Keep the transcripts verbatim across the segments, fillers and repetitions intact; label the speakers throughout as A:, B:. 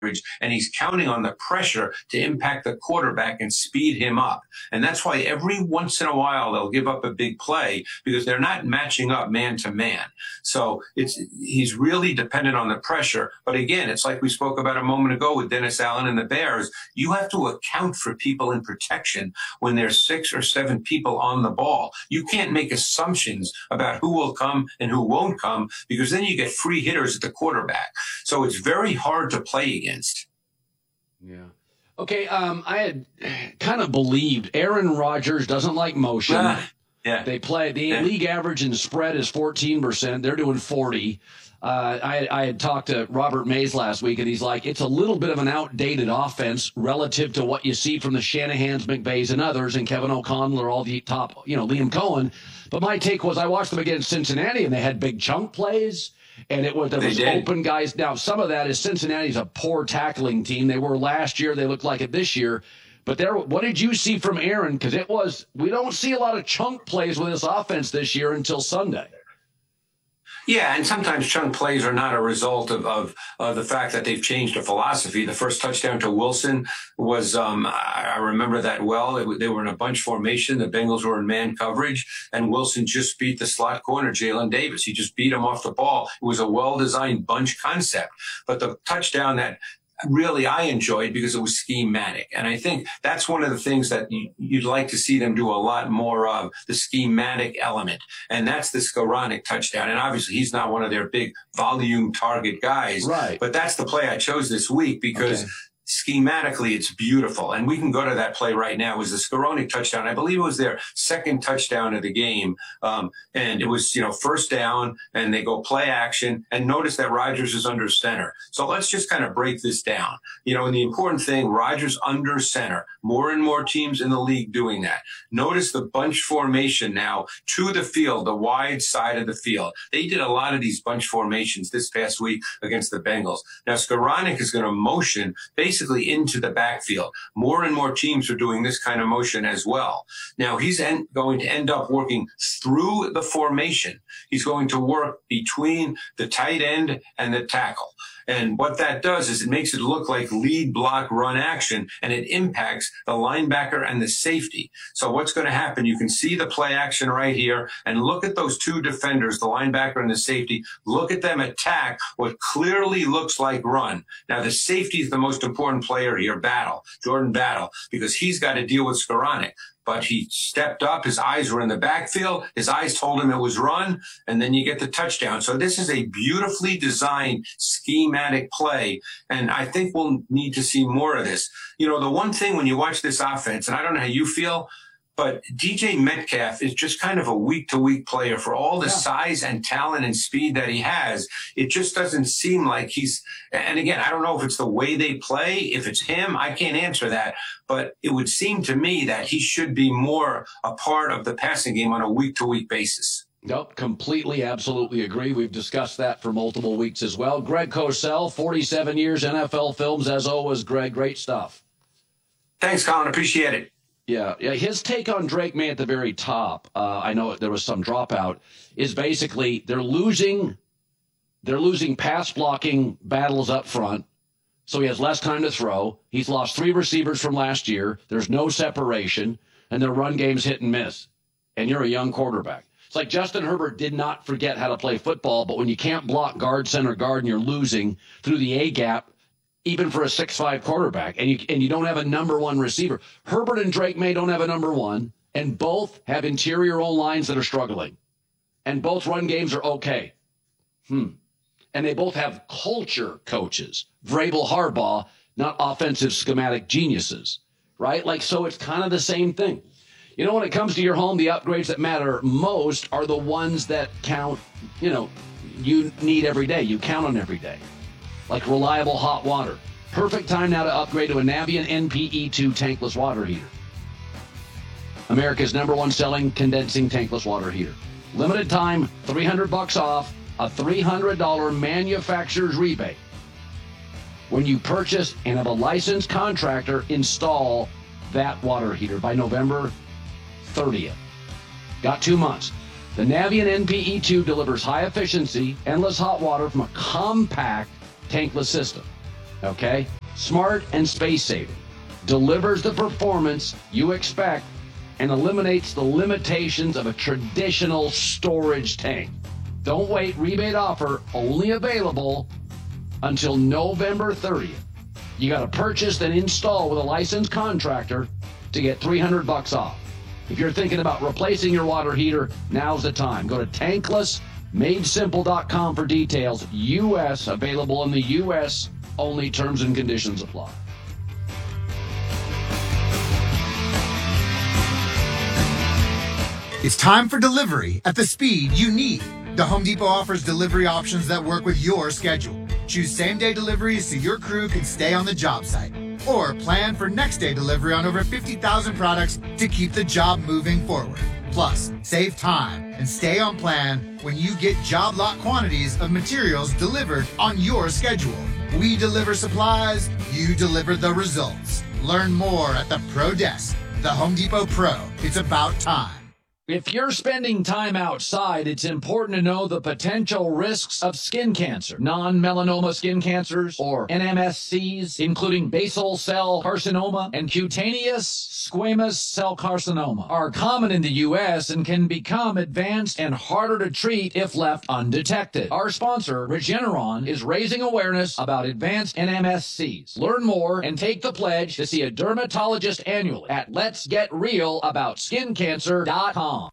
A: and he's counting on the pressure to impact the quarterback and speed him up. And that's why every once in a while they'll give up a big play because they're not matching up man to man. So it's he's really dependent on the pressure. But again, it's like we spoke about a moment ago with Dennis Allen and the Bears. You have to account for people in protection when there's six or seven people on the ball. You can't make assumptions about who will come and who won't come because then you get free hitters at the quarterback. So it's very hard to play against.
B: Yeah. Okay. Um, I had kind of believed Aaron Rodgers doesn't like motion.
A: Uh, yeah.
B: They play the
A: yeah.
B: league average in spread is fourteen percent. They're doing forty. Uh, I, I had talked to Robert Mays last week, and he's like, it's a little bit of an outdated offense relative to what you see from the Shanahans, McVays, and others, and Kevin O'Connell, all the top, you know, Liam Cohen. But my take was I watched them against Cincinnati, and they had big chunk plays. And it was there was open guys. Now, some of that is Cincinnati's a poor tackling team. They were last year. They look like it this year. But there, what did you see from Aaron? Because it was we don't see a lot of chunk plays with this offense this year until Sunday.
A: Yeah, and sometimes chunk plays are not a result of, of, of the fact that they've changed a philosophy. The first touchdown to Wilson was, um, I remember that well. It, they were in a bunch formation. The Bengals were in man coverage, and Wilson just beat the slot corner, Jalen Davis. He just beat him off the ball. It was a well-designed bunch concept. But the touchdown that really I enjoyed because it was schematic. And I think that's one of the things that you, you'd like to see them do a lot more of, the schematic element. And that's the Skoranek touchdown. And obviously he's not one of their big volume target guys.
B: Right.
A: But that's the play I chose this week because
B: okay.
A: schematically, it's beautiful. And we can go to that play right now. It was the Skoranek touchdown. I believe it was their second touchdown of the game. Um, and it was, you know, first down, and they go play action. And notice that Rodgers is under center. So let's just kind of break this down. You know, and the important thing, Rodgers under center. More and more teams in the league doing that. Notice the bunch formation now to the field, the wide side of the field. They did a lot of these bunch formations this past week against the Bengals. Now, Skoranek is going to motion basically into the backfield. More and more teams are doing this kind of motion as well. Now, he's en- going to end up working through the formation. He's going to work between the tight end and the tackle. And what that does is it makes it look like lead block run action, and it impacts the linebacker and the safety. So what's going to happen? You can see the play action right here, and look at those two defenders, the linebacker and the safety. Look at them attack what clearly looks like run. Now, the safety is the most important player here, Battle, Jordan Battle, because he's got to deal with Skoranek. But he stepped up. His eyes were in the backfield. His eyes told him it was run, and then you get the touchdown. So this is a beautifully designed schematic play, and I think we'll need to see more of this. You know, the one thing when you watch this offense, and I don't know how you feel, but D J Metcalf is just kind of a week-to-week player for all the yeah. size and talent and speed that he has. It just doesn't seem like he's – and again, I don't know if it's the way they play, if it's him. I can't answer that. But it would seem to me that he should be more a part of the passing game on a week-to-week basis.
B: Nope, completely, absolutely agree. We've discussed that for multiple weeks as well. Greg Cosell, forty-seven years N F L films. As always, Greg, great stuff.
A: Thanks, Colin. Appreciate it.
B: Yeah, yeah. His take on Drake May at the very top, uh, I know there was some dropout, is basically they're losing, they're losing pass blocking battles up front, so he has less time to throw. He's lost three receivers from last year. There's no separation, and their run game's hit and miss. And you're a young quarterback. It's like Justin Herbert did not forget how to play football, but when you can't block guard, center, guard, and you're losing through the A-gap, even for a six five quarterback, and you and you don't have a number one receiver. Herbert and Drake May don't have a number one, and both have interior O-lines that are struggling. And both run games are okay. Hmm. And they both have culture coaches. Vrabel, Harbaugh, not offensive schematic geniuses, right? Like, so it's kind of the same thing. You know, when it comes to your home, the upgrades that matter most are the ones that count, you know, you need every day. You count on every day. Like reliable hot water. Perfect time now to upgrade to a Navien N P E two tankless water heater. America's number one selling condensing tankless water heater. Limited time, three hundred bucks off, a three hundred dollars manufacturer's rebate. When you purchase and have a licensed contractor install that water heater by November thirtieth. Got two months. The Navien N P E two delivers high efficiency, endless hot water from a compact tankless system. Okay? Smart and space-saving. Delivers the performance you expect and eliminates the limitations of a traditional storage tank. Don't wait. Rebate offer only available until November thirtieth. You got to purchase and install with a licensed contractor to get three hundred bucks off. If you're thinking about replacing your water heater, now's the time. Go to tankless made simple dot com for details. U S available in the U S only. Terms and conditions apply.
C: It's time for delivery at the speed you need. The Home Depot offers delivery options that work with your schedule. Choose same-day deliveries so your crew can stay on the job site. Or plan for next-day delivery on over fifty thousand products to keep the job moving forward. Plus, save time and stay on plan when you get job lot quantities of materials delivered on your schedule. We deliver supplies, you deliver the results. Learn more at the Pro Desk. The Home Depot Pro. It's about time.
B: If you're spending time outside, it's important to know the potential risks of skin cancer. Non-melanoma skin cancers, or N M S Cs, including basal cell carcinoma and cutaneous squamous cell carcinoma, are common in the U S and can become advanced and harder to treat if left undetected. Our sponsor, Regeneron, is raising awareness about advanced N M S Cs. Learn more and take the pledge to see a dermatologist annually at lets get real about skin cancer dot com.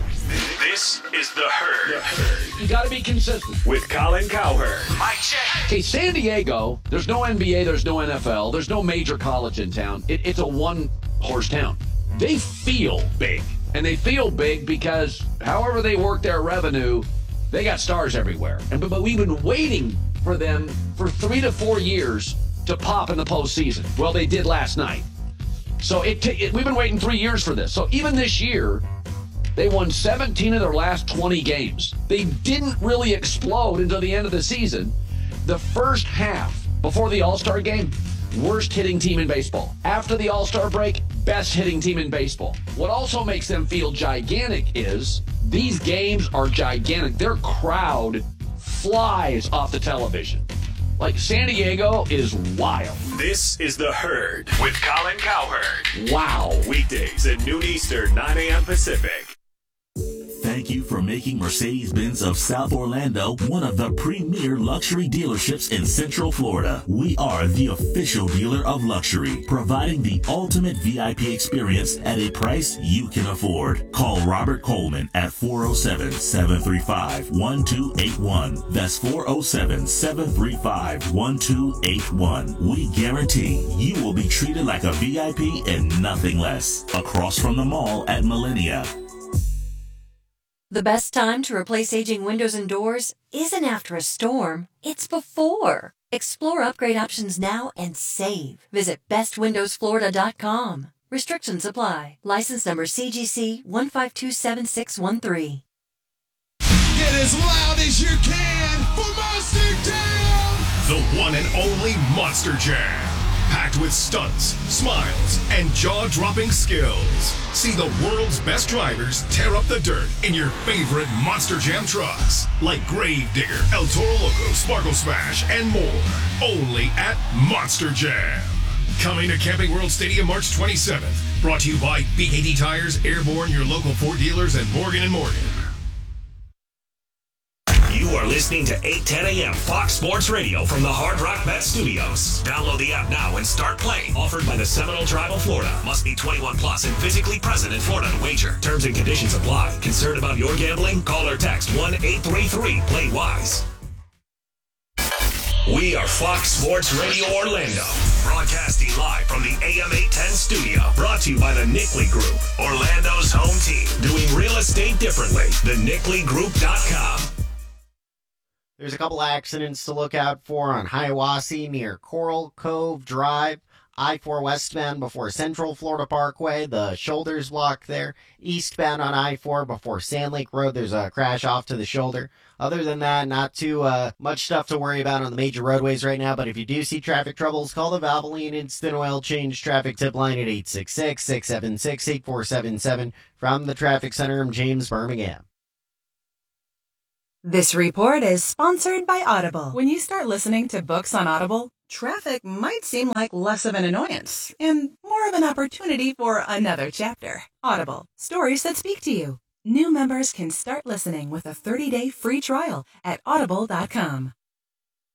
D: This is The Herd. The Herd.
B: You got to be consistent.
D: With Colin Cowherd.
B: Mike check. Okay, San Diego, there's no N B A, there's no N F L, there's no major college in town. It, it's a one-horse town. They feel big. And they feel big because however they work their revenue, they got stars everywhere. And But, but we've been waiting for them for three to four years to pop in the postseason. Well, they did last night. So it, t- it we've been waiting three years for this. So even this year, they won seventeen of their last twenty games. They didn't really explode until the end of the season. The first half, before the All-Star game, worst hitting team in baseball. After the All-Star break, best hitting team in baseball. What also makes them feel gigantic is these games are gigantic. Their crowd flies off the television. Like, San Diego is wild.
D: This is The Herd with Colin Cowherd.
B: Wow.
D: Weekdays at noon Eastern, nine a.m. Pacific.
E: Thank you for making Mercedes-Benz of South Orlando one of the premier luxury dealerships in Central Florida. We are the official dealer of luxury, providing the ultimate V I P experience at a price you can afford. Call Robert Coleman at four oh seven, seven three five, one two eight one. That's four oh seven, seven three five, one two eight one. We guarantee you will be treated like a V I P and nothing less. Across from the mall at Millennia.
F: The best time to replace aging windows and doors isn't after a storm, it's before. Explore upgrade options now and save. Visit best windows florida dot com. Restrictions apply. License number C G C one five two seven six one three.
G: Get as loud as you can for Monster Jam!
H: The one and only Monster Jam. Packed with stunts, smiles, and jaw-dropping skills. See the world's best drivers tear up the dirt in your favorite Monster Jam trucks. Like Gravedigger, El Toro Loco, Sparkle Smash, and more. Only at Monster Jam. Coming to Camping World Stadium March twenty-seventh. Brought to you by B K D Tires, Airborne, your local Ford dealers, and Morgan and Morgan.
D: You are listening to eight ten a.m. Fox Sports Radio from the Hard Rock Bet Studios. Download the app now and start playing. Offered by the Seminole Tribe of Florida. Must be twenty-one plus and physically present in Florida to wager. Terms and conditions apply. Concerned about your gambling? Call or text one eight three three play wise. We are Fox Sports Radio Orlando. Broadcasting live from the A M eight ten studio. Brought to you by the Nickley Group. Orlando's home team. Doing real estate differently. the nickley group dot com.
I: There's a couple accidents to look out for on Hiawassee near Coral Cove Drive. I four westbound before Central Florida Parkway. The shoulder's blocked there. Eastbound on I four before Sand Lake Road. There's a crash off to the shoulder. Other than that, not too uh, much stuff to worry about on the major roadways right now. But if you do see traffic troubles, call the Valvoline Instant Oil Change Traffic Tip Line at eight six six, six seven six, eight four seven seven. From the Traffic Center, I'm James Birmingham.
J: This report is sponsored by Audible. When you start listening to books on Audible, traffic might seem like less of an annoyance and more of an opportunity for another chapter. Audible, stories that speak to you. New members can start listening with a thirty-day free trial at audible dot com.